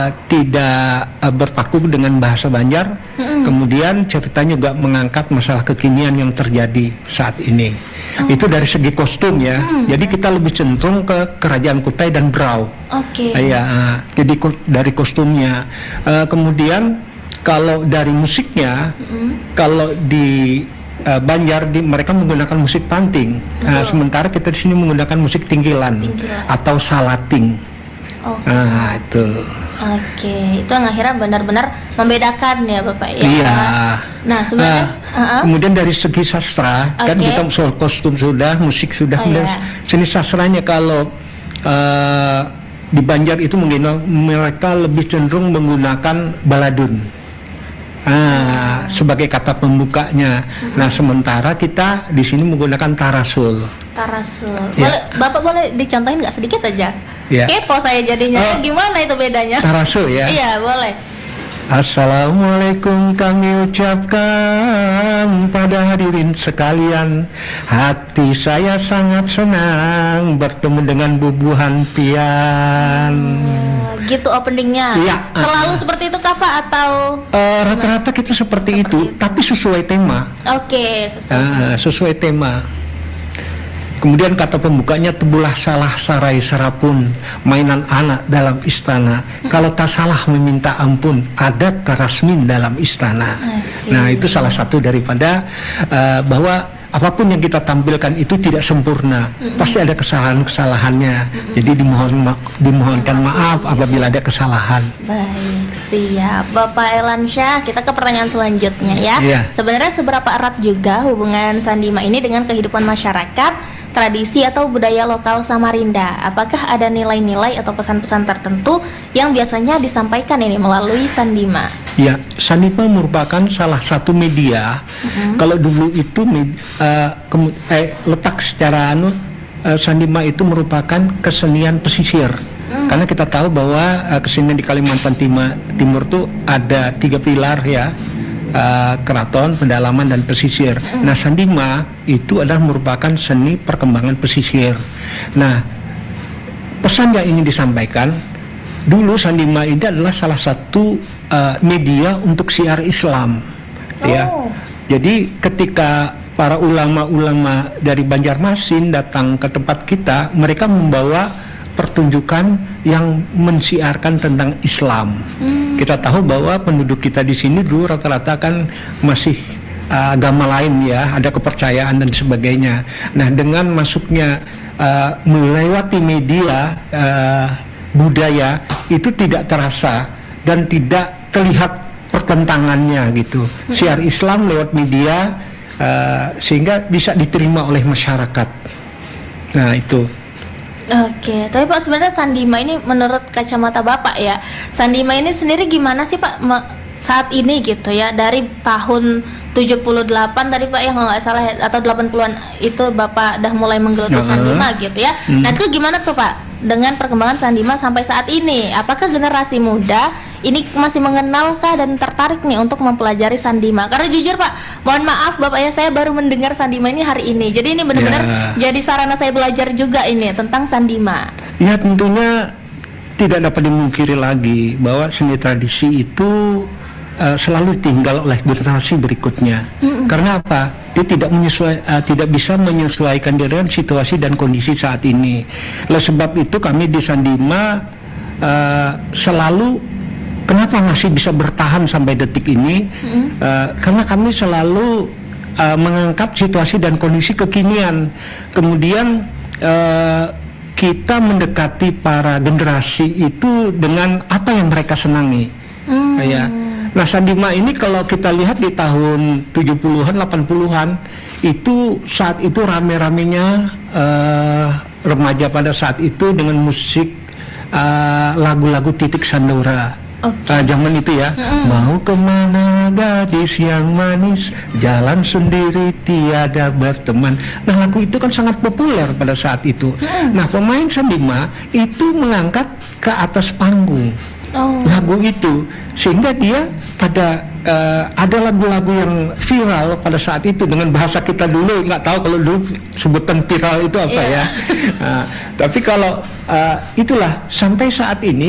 tidak berpaku dengan bahasa Banjar. Kemudian ceritanya juga mengangkat masalah kekinian yang terjadi saat ini. Itu dari segi kostum ya. Jadi kita lebih cenderung ke kerajaan Kutai dan Brau. Ya, jadi dari kostumnya. Kemudian kalau dari musiknya, kalau di Banjar mereka menggunakan musik panting. Sementara kita di sini menggunakan musik tinggilan atau salating. Itu. Itu yang akhirnya benar-benar membedakan ya Bapak ya. Iya. Nah sebenarnya kemudian dari segi sastra kan kita soal kostum sudah, musik sudah, seni sastranya kalau di Banjar itu mereka lebih cenderung menggunakan baladun sebagai kata pembukanya. Nah sementara kita di sini menggunakan tarasul. Boleh, Bapak boleh dicontohin nggak sedikit aja? Kepo saya jadinya. Gimana itu bedanya? Tarasul ya? Iya boleh. Assalamualaikum kami ucapkan pada hadirin sekalian. Hati saya sangat senang bertemu dengan bubuhan pian. Gitu openingnya. Iya. Selalu seperti itu kah Pak atau? Rata-rata kita seperti itu, tapi sesuai tema. Sesuai tema. Kemudian kata pembukanya, tebulah salah sarai serapun, mainan anak dalam istana. Kalau tak salah meminta ampun, adat karasmin dalam istana. Nah itu salah satu daripada bahwa apapun yang kita tampilkan itu tidak sempurna. Pasti ada kesalahan-kesalahannya. Jadi dimohonkan maaf apabila ada kesalahan. Baik, siap Bapak Elansyah. Kita ke pertanyaan selanjutnya ya. Sebenarnya seberapa erat juga hubungan Sandima ini dengan kehidupan masyarakat, tradisi atau budaya lokal Samarinda? Apakah ada nilai-nilai atau pesan-pesan tertentu yang biasanya disampaikan ini melalui Sandima? Ya, Sandima merupakan salah satu media. Kalau dulu itu letak secara Sandima itu merupakan kesenian pesisir. Karena kita tahu bahwa kesenian di Kalimantan Timur itu ada 3 pilar ya. Keraton, pedalaman, dan pesisir. Nah, Sandima itu adalah merupakan seni perkembangan pesisir. Nah, pesan yang ingin disampaikan, dulu Sandima ini adalah salah satu media untuk siar Islam. Ya. Jadi ketika para ulama-ulama dari Banjarmasin datang ke tempat kita, mereka membawa pertunjukan yang mensiarkan tentang Islam. Kita tahu bahwa penduduk kita di sini dulu rata-rata kan masih agama lain ya, ada kepercayaan dan sebagainya. Nah, dengan masuknya melewati media budaya itu tidak terasa dan tidak terlihat pertentangannya gitu. Siar Islam lewat media sehingga bisa diterima oleh masyarakat. Nah, itu. Tapi Pak sebenarnya Sandima ini menurut kacamata Bapak ya, Sandima ini sendiri gimana sih Pak saat ini gitu ya, dari tahun 78 tadi Pak ya kalau nggak salah atau 80-an itu Bapak udah mulai menggeluti Sandima gitu ya. Nah itu gimana tuh Pak dengan perkembangan Sandima sampai saat ini? Apakah generasi muda ini masih mengenalkah dan tertarik nih untuk mempelajari Sandima? Karena jujur Pak, mohon maaf Bapak ya, saya baru mendengar Sandima ini hari ini. Jadi ini benar-benar jadi sarana saya belajar juga ini tentang Sandima. Ya tentunya tidak dapat dimungkiri lagi bahwa seni tradisi itu selalu tinggal oleh generasi berikutnya. Karena apa? Dia tidak bisa menyesuaikan dengan situasi dan kondisi saat ini. Oleh sebab itu kami di Sandima selalu kenapa masih bisa bertahan sampai detik ini? Karena kami selalu mengangkat situasi dan kondisi kekinian. Kemudian kita mendekati para generasi itu dengan apa yang mereka senangi. Ya. Nah, Sandima ini kalau kita lihat di tahun 70-an, 80-an itu saat itu rame-ramenya remaja pada saat itu dengan musik lagu-lagu Titik Sandora. Zaman itu ya, mau kemana gadis yang manis, jalan sendiri tiada berteman. Nah lagu itu kan sangat populer pada saat itu. Nah pemain Sandima itu mengangkat ke atas panggung lagu itu, sehingga dia pada ada lagu-lagu yang viral pada saat itu dengan bahasa kita dulu, nggak tahu kalau dulu sebutan viral itu apa ya. Tapi kalau itulah sampai saat ini